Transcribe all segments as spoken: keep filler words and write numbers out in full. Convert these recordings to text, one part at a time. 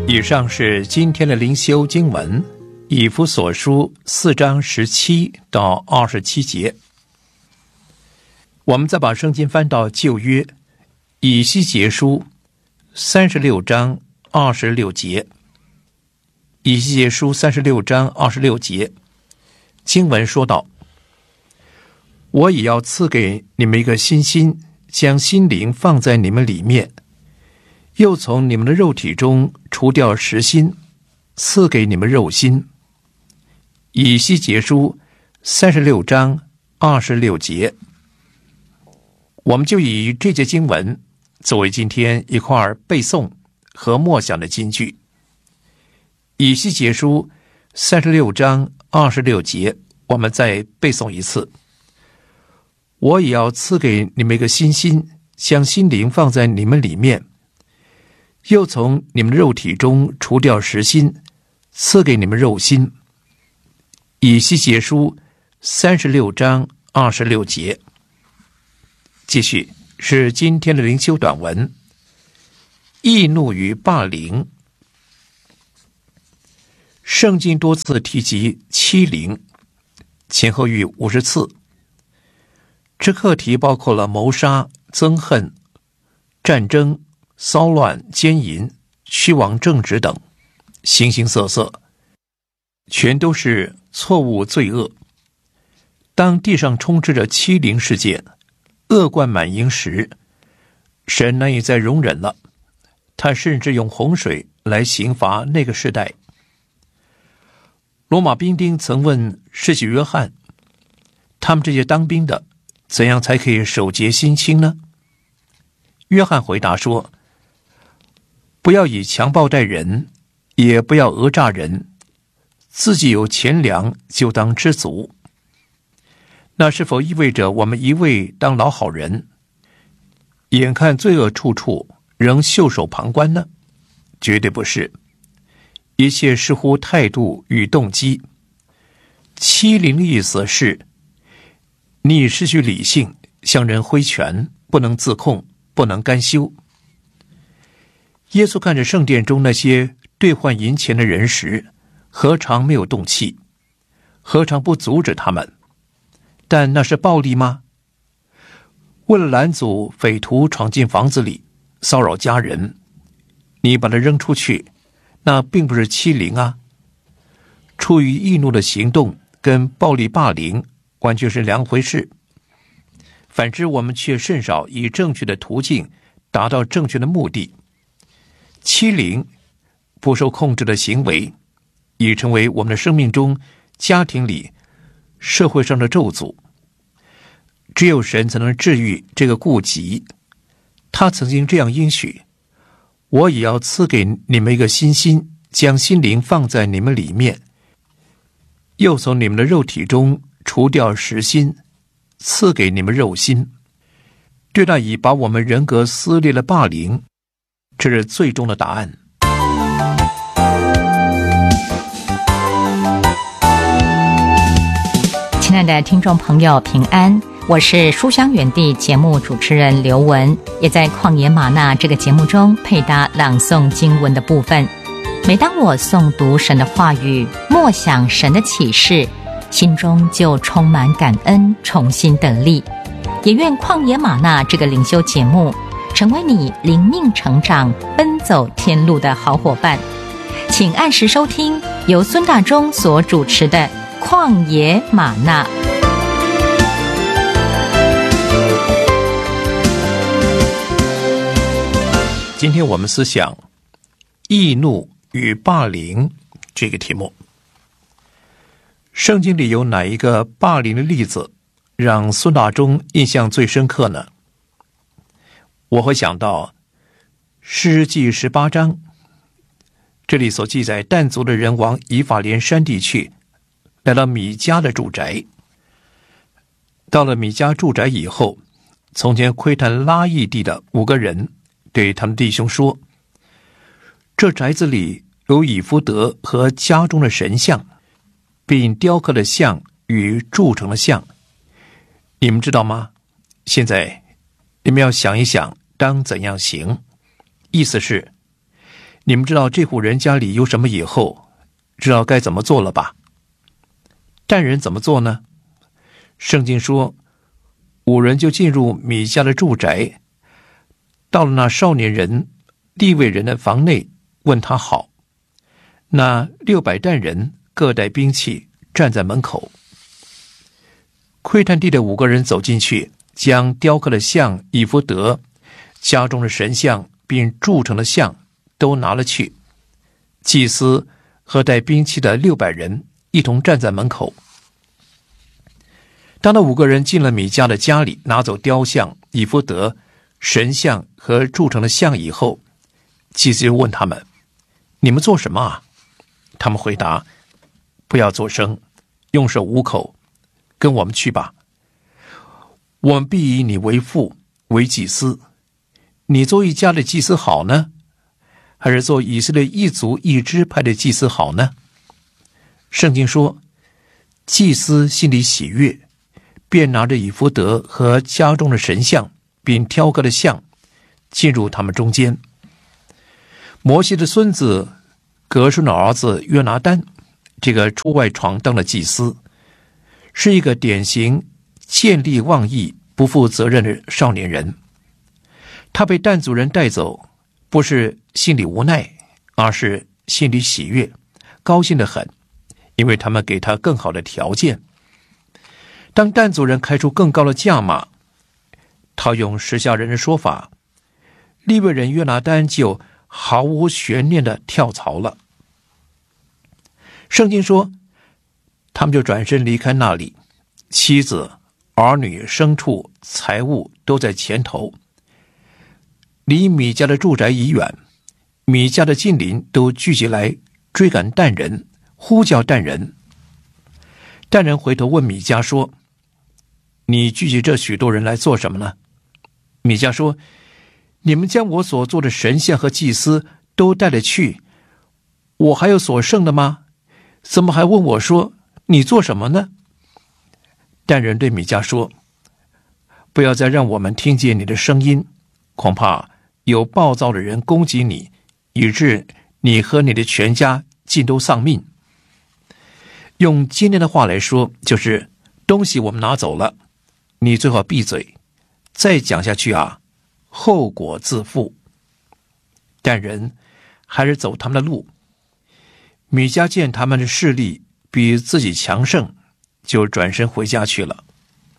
以上是今天的灵修经文，以弗所书四章十七到二十七节。我们再把圣经翻到旧约以西结书三十六章二十六节。以西结书三十六章二十六节，经文说道：我也要赐给你们一个新心，将心灵放在你们里面，又从你们的肉体中除掉实心，赐给你们肉心。以西结书三十六章二十六节。我们就以这节经文作为今天一块背诵和默想的金句。以西结书三十六章二十六节，我们再背诵一次。我也要赐给你们一个新心，将心灵放在你们里面，又从你们的肉体中除掉实心，赐给你们肉心。以西结书三十六章二十六节。继续是今天的灵修短文，易怒与霸凌。圣经多次提及欺凌，前后逾五十次。这课题包括了谋杀、憎恨、战争、骚乱、奸淫、虚妄正直等，形形色色，全都是错误罪恶。当地上充斥着欺凌事件，恶贯满盈时，神难以再容忍了，他甚至用洪水来刑罚那个世代。罗马兵丁曾问施洗约翰，他们这些当兵的怎样才可以守节心清呢？约翰回答说，不要以强暴待人，也不要讹诈人，自己有钱粮就当知足。那是否意味着我们一味当老好人，眼看罪恶处处，仍袖手旁观呢？绝对不是，一切视乎态度与动机。欺凌的意思是你失去理性，向人挥拳，不能自控，不能甘休。耶稣看着圣殿中那些兑换银钱的人时，何尝没有动气？何尝不阻止他们？但那是暴力吗？为了拦阻匪徒闯进房子里骚扰家人，你把他扔出去，那并不是欺凌啊。出于易怒的行动跟暴力霸凌完全是两回事。反之，我们却甚少以正确的途径达到正确的目的。欺凌不受控制的行为已成为我们的生命中、家庭里、社会上的咒诅。只有神才能治愈这个痼疾。他曾经这样应许，我也要赐给你们一个新心，将心灵放在你们里面，又从你们的肉体中除掉实心，赐给你们肉心。对那已把我们人格撕裂的霸凌，这是最终的答案。 亲爱的听众朋友，平安，我是书香园地节目主持人刘文，也在旷野吗哪这个节目中配搭朗诵经文的部分。每当我诵读神的话语，默想神的启示，心中就充满感恩，重新得力。也愿旷野吗哪这个灵修节目成为你灵命成长、奔走天路的好伙伴。请按时收听由孙大中所主持的旷野吗哪。 今天我们思想易怒与霸凌这个题目。圣经里有哪一个霸凌的例子让孙大中印象最深刻呢？我会想到诗记十八章，这里所记载但族的人往以法莲山地去，来到米迦的住宅。到了米迦住宅以后，从前窥探拉邑地的五个人对他们弟兄说，这宅子里有以弗得和家中的神像，并雕刻的像与铸成的像，你们知道吗？现在你们要想一想当怎样行。意思是你们知道这户人家里有什么以后，知道该怎么做了吧？但人怎么做呢？圣经说，五人就进入米迦的住宅，到了那少年人利未人的房内，问他好。那六百担人各带兵器，站在门口。窥探地的五个人走进去，将雕刻的像以弗得、家中的神像并铸成的像都拿了去。祭司和带兵器的六百人一同站在门口。当那五个人进了米迦的家里，拿走雕像、以弗得、神像和铸成的像以后，祭司就问他们：你们做什么啊？他们回答：不要作声，用手捂口，跟我们去吧。我们必以你为父，为祭司。你做一家的祭司好呢，还是做以色列一族一支派的祭司好呢？圣经说，祭司心里喜悦，便拿着以弗得和家中的神像并雕刻的像进入他们中间。摩西的孙子革顺的儿子约拿单，这个出外闯荡的祭司，是一个典型见利忘义、不负责任的少年人。他被但族人带走，不是心里无奈，而是心里喜悦，高兴得很，因为他们给他更好的条件。当但族人开出更高的价码，套用时下人的说法，利未人约拿单就毫无悬念地跳槽了。圣经说，他们就转身离开那里，妻子、儿女、牲畜、财物都在前头。离米迦的住宅已远，米迦的近邻都聚集来追赶但人，呼叫但人。但人回头问米迦说：你聚集这许多人来做什么呢？米迦说：你们将我所做的神像和祭司都带了去，我还有所剩的吗？怎么还问我说你做什么呢？但人对米迦说：不要再让我们听见你的声音，恐怕有暴躁的人攻击你，以致你和你的全家尽都丧命。用今天的话来说，就是东西我们拿走了，你最好闭嘴，再讲下去啊，后果自负。但人还是走他们的路。米迦见他们的势力比自己强盛，就转身回家去了。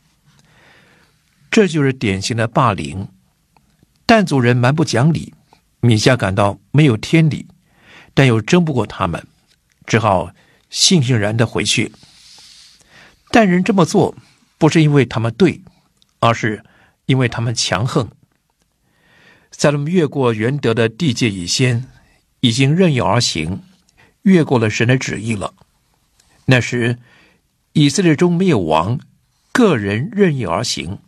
这就是典型的霸凌。但族人蛮不讲理，米迦感到没有天理，但又争不过他们，只好悻悻然地回去。但人这么做不是因为他们对，而是因为他们强横。在他们越过原得的地界以先，已经任意而行，越过了神的旨意了。那时以色列中没有王，个人任意而行。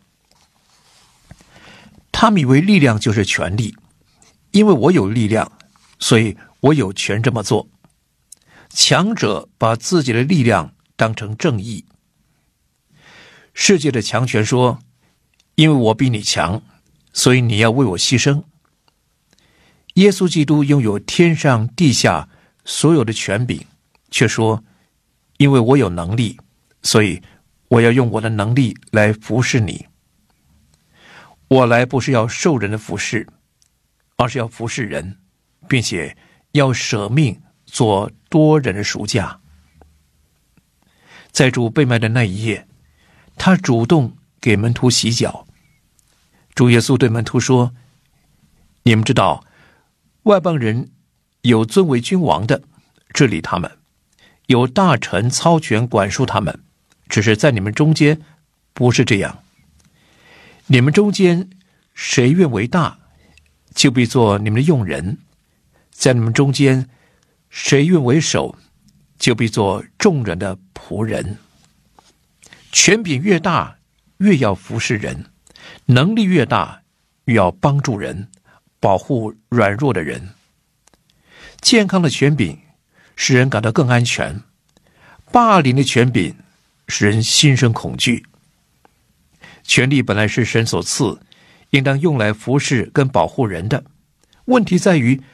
他们以为力量就是权力，因为我有力量，所以我有权这么做。强者把自己的力量当成正义。世界的强权说，因为我比你强，所以你要为我牺牲。耶稣基督拥有天上地下所有的权柄，却说，因为我有能力，所以我要用我的能力来服侍你。我来不是要受人的服侍，而是要服侍人，并且要舍命做多人的赎价。在主被卖的那一夜，他主动给门徒洗脚。主耶稣对门徒说：你们知道，外邦人有尊为君王的，治理他们，有大臣操权管束他们，只是在你们中间不是这样。你们中间谁愿为大，就必做你们的用人；在你们中间谁愿为首，就必做众人的仆人。权柄越大，越要服侍人；能力越大，越要帮助人，保护软弱的人。健康的权柄使人感到更安全，霸凌的权柄使人心生恐惧。权力本来是神所赐，应当用来服侍跟保护人的。问题在于，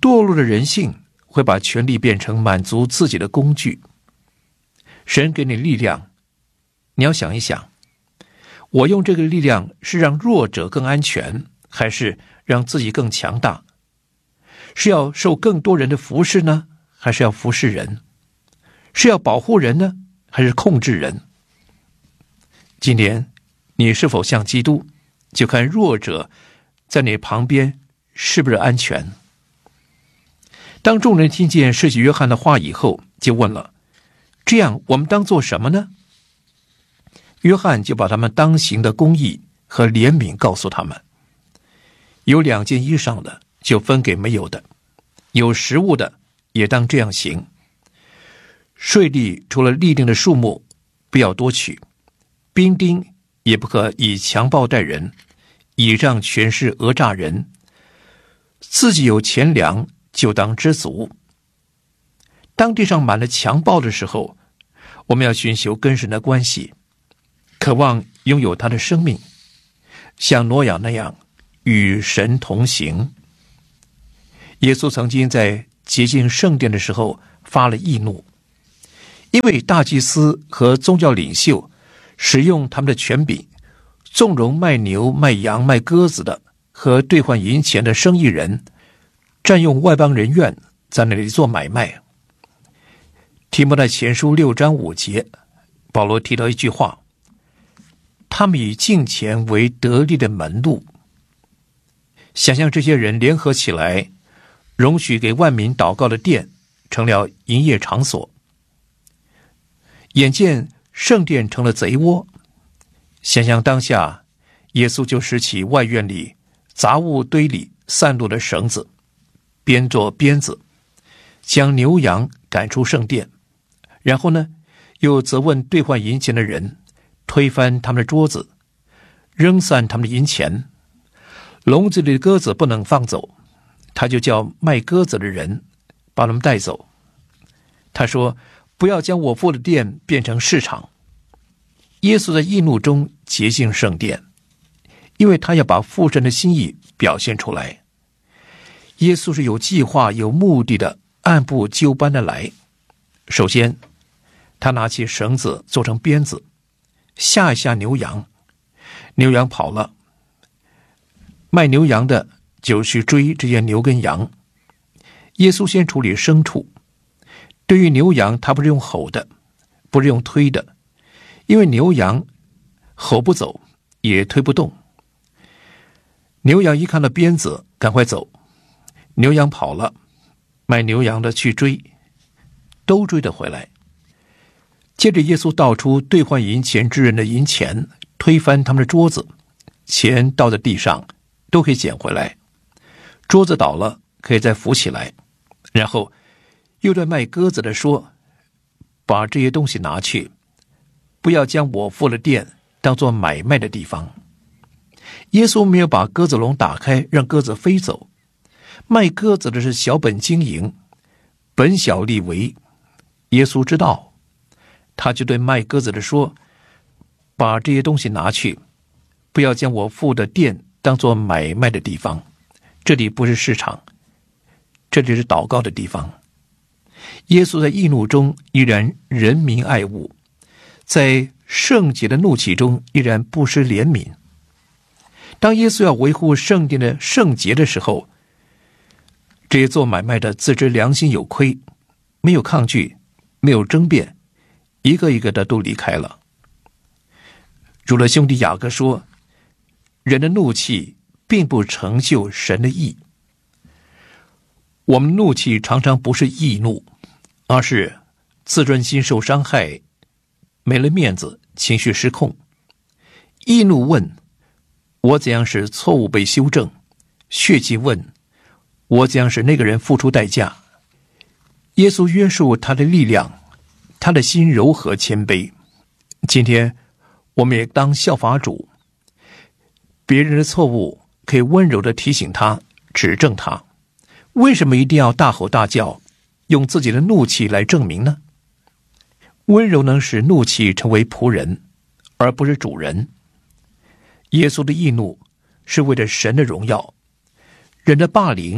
堕落的人性会把权力变成满足自己的工具。神给你力量，你要想一想，我用这个力量是让弱者更安全，还是让自己更强大？是要受更多人的服侍呢，还是要服侍人？是要保护人呢，还是控制人？今天你是否像基督，就看弱者在你旁边是不是安全。当众人听见施洗约翰的话以后，就问了，这样我们当做什么呢？约翰就把他们当行的公义和怜悯告诉他们。有两件衣裳的就分给没有的，有食物的也当这样行。税吏除了立定的数目不要多取，兵丁也不可以强暴待人，倚仗权势讹诈人，自己有钱粮就当知足。当地上满了强暴的时候，我们要寻求跟神的关系，渴望拥有他的生命，像挪亚那样与神同行。耶稣曾经在洁净圣殿的时候发了义怒，因为大祭司和宗教领袖使用他们的权柄，纵容卖牛卖羊卖鸽子的和兑换银钱的生意人占用外邦人院，在那里做买卖。提摩太前书六章五节，保罗提到一句话，他们以敬钱为得利的门路。想象这些人联合起来，容许给万民祷告的殿成了营业场所。眼见圣殿成了贼窝，想象当下耶稣就拾起外院里杂物堆里散落的绳子，编作鞭子，将牛羊赶出圣殿，然后呢，又责问兑换银钱的人，推翻他们的桌子，扔散他们的银钱。笼子里的鸽子不能放走，他就叫卖鸽子的人把他们带走。他说，不要将我父的殿变成市场。耶稣在义怒中洁净圣殿，因为他要把父神的心意表现出来。耶稣是有计划有目的的，按部就班的来。首先他拿起绳子做成鞭子，吓一吓牛羊，牛羊跑了，卖牛羊的就去追这些牛跟羊。耶稣先处理牲畜，对于牛羊他不是用吼的，不是用推的，因为牛羊吼不走也推不动。牛羊一看到鞭子赶快走，牛羊跑了，卖牛羊的去追，都追得回来。接着耶稣倒出兑换银钱之人的银钱，推翻他们的桌子，钱倒在地上都可以捡回来，桌子倒了可以再扶起来。然后又对卖鸽子的说，把这些东西拿去，不要将我父的殿当作买卖的地方。耶稣没有把鸽子笼打开让鸽子飞走，卖鸽子的是小本经营，本小利微。耶稣知道，他就对卖鸽子的说，把这些东西拿去，不要将我父的殿当作买卖的地方。这里不是市场，这里是祷告的地方。耶稣在义怒中依然仁民爱物，在圣洁的怒气中依然不失怜悯。当耶稣要维护圣殿的圣洁的时候，这些做买卖的自知良心有亏，没有抗拒，没有争辩，一个一个的都离开了。主的兄弟雅各说，人的怒气并不成就神的义。我们怒气常常不是义怒，而是自尊心受伤害，没了面子，情绪失控。义怒问，我怎样使错误被修正？血气问，我怎样使那个人付出代价？耶稣约束他的力量，他的心柔和谦卑。今天我们也当效法主，别人的错误可以温柔地提醒他，指正他。为什么一定要大吼大叫，用自己的怒气来证明呢？温柔能使怒气成为仆人，而不是主人。耶稣的义怒是为了神的荣耀，人的霸凌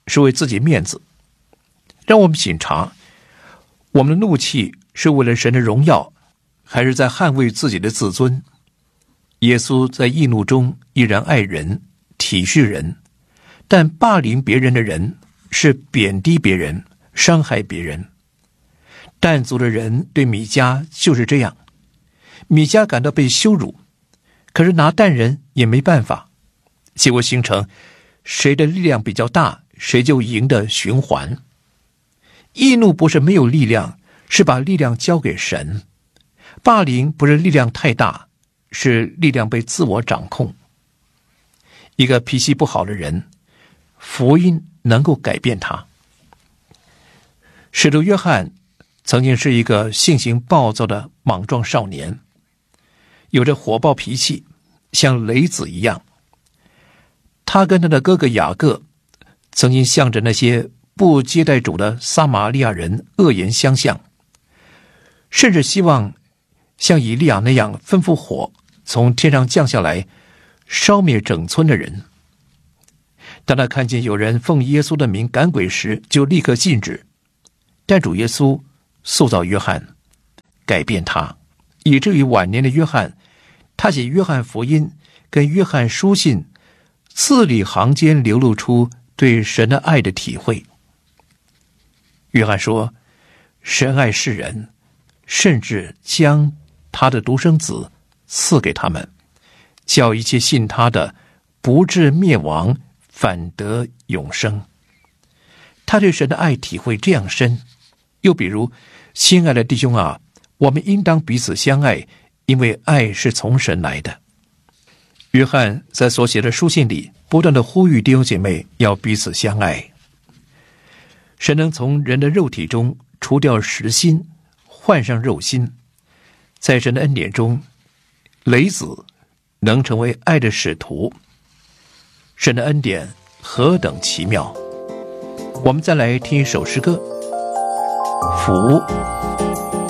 是为自己面子。让我们审查，我们的怒气是为了神的荣耀，还是在捍卫自己的自尊？耶稣在义怒中依然爱人、体恤人，但霸凌别人的人是贬低别人、伤害别人。但族的人对米迦就是这样，米迦感到被羞辱，可是拿但人也没办法，结果形成谁的力量比较大，谁就赢的循环。义怒不是没有力量，是把力量交给神；霸凌不是力量太大，是力量被自我掌控。一个脾气不好的人，福音能够改变他。使徒约翰曾经是一个性情暴躁的莽撞少年，有着火爆脾气，像雷子一样。他跟他的哥哥雅各曾经向着那些不接待主的撒玛利亚人恶言相向，甚至希望像以利亚那样吩咐火从天上降下来，烧灭整村的人。当他看见有人奉耶稣的名赶鬼时，就立刻禁止。但主耶稣塑造约翰，改变他，以至于晚年的约翰，他写约翰福音跟约翰书信，字里行间流露出对神的爱的体会。约翰说，神爱世人，甚至将他的独生子赐给他们，叫一切信他的不至灭亡，反得永生。他对神的爱体会这样深。又比如，亲爱的弟兄啊，我们应当彼此相爱，因为爱是从神来的。约翰在所写的书信里不断地呼吁弟兄姐妹要彼此相爱。神能从人的肉体中除掉实心，换上肉心。在神的恩典中，雷子能成为爱的使徒。神的恩典何等奇妙！我们再来听一首诗歌，福